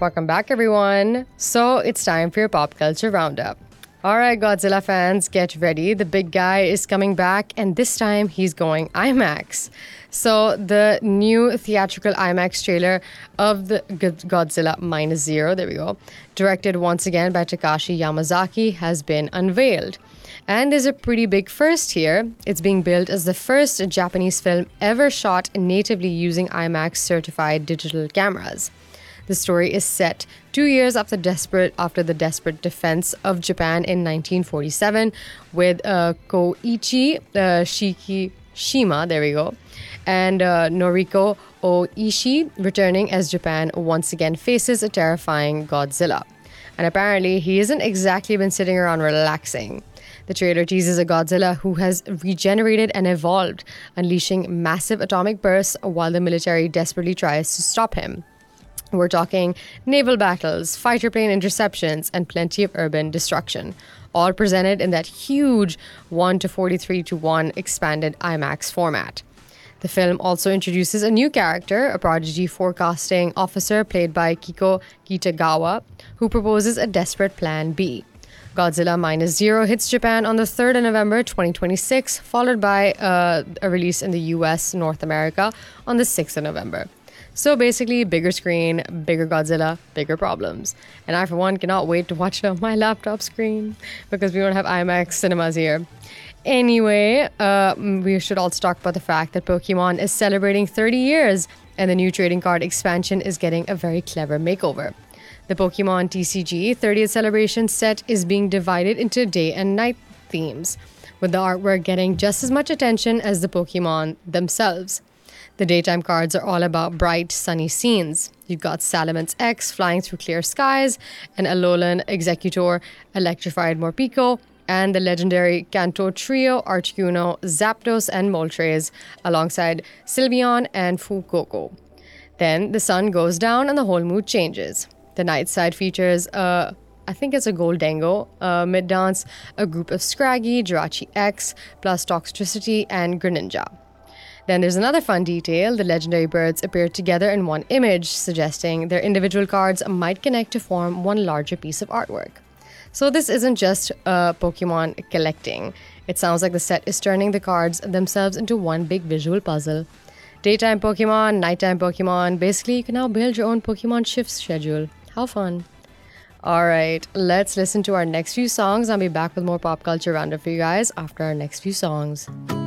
Welcome back, everyone. So it's time for your pop culture roundup. All right, Godzilla fans, get ready. The big guy is coming back, and this time he's going IMAX. So the new theatrical IMAX trailer of the Godzilla Minus Zero, there we go, directed once again by Takashi Yamazaki, has been unveiled. And there's a pretty big first here. It's being billed as the first Japanese film ever shot natively using IMAX certified digital cameras. The story is set 2 years after the desperate defense of Japan in 1947, with Koichi Shikishima, there we go, and Noriko Oishi returning as Japan once again faces a terrifying Godzilla. And apparently, he hasn't exactly been sitting around relaxing. The trailer teases a Godzilla who has regenerated and evolved, unleashing massive atomic bursts while the military desperately tries to stop him. We're talking naval battles, fighter plane interceptions, and plenty of urban destruction, all presented in that huge 1:43:1 expanded IMAX format. The film also introduces a new character, a prodigy forecasting officer played by Kiko Kitagawa, who proposes a desperate plan B. Godzilla Minus Zero hits Japan on the 3rd of November 2026, followed by a release in the US, North America, on the 6th of November. So basically, bigger screen, bigger Godzilla, bigger problems. And I, for one, cannot wait to watch it on my laptop screen because we don't have IMAX cinemas here. Anyway, we should also talk about the fact that Pokemon is celebrating 30 years and the new trading card expansion is getting a very clever makeover. The Pokemon TCG 30th celebration set is being divided into day and night themes, with the artwork getting just as much attention as the Pokemon themselves. The daytime cards are all about bright, sunny scenes. You've got Salamence X flying through clear skies, and Alolan Executor, Electrified Morpeko, and the legendary Kanto Trio, Articuno, Zapdos, and Moltres, alongside Sylveon and Fuecoco. Then the sun goes down and the whole mood changes. The night side features I think it's a Goldengo, mid-dance, a group of Scraggy, Jirachi X, plus Toxtricity, and Greninja. Then there's another fun detail. The legendary birds appear together in one image, suggesting their individual cards might connect to form one larger piece of artwork. So this isn't just Pokemon collecting. It sounds like the set is turning the cards themselves into one big visual puzzle. Daytime Pokemon, nighttime Pokemon. Basically, you can now build your own Pokemon shift schedule. How fun. All right, let's listen to our next few songs. I'll be back with more pop culture roundup for you guys after our next few songs.